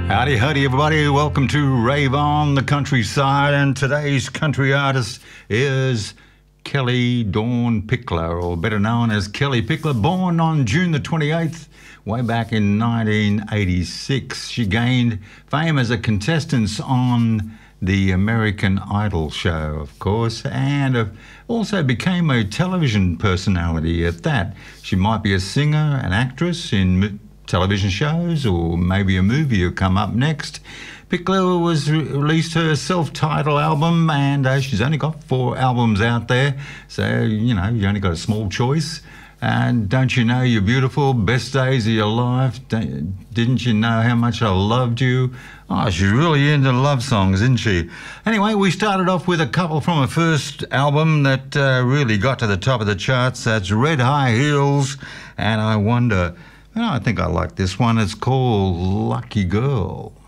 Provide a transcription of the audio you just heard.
Howdy, howdy, everybody. Welcome to Rave on the Countryside, and today's country artist is Kelly Dawn Pickler, or better known as Kellie Pickler, born on June the 28th, way back in 1986. She gained fame as a contestant on the American Idol show, of course, and also became a television personality at that. She might be a singer, an actress in television shows, or maybe a movie will come up next. Pickler released her self-titled album, and she's only got 4 albums out there, so you only got a small choice. And Don't You Know You're Beautiful, Best Days of Your Life, Didn't You Know How Much I Loved You? Oh, she's really into love songs, isn't she? Anyway, we started off with a couple from her first album that really got to the top of the charts. That's Red High Heels and I Wonder. I think I like this one. It's called Lucky Girl.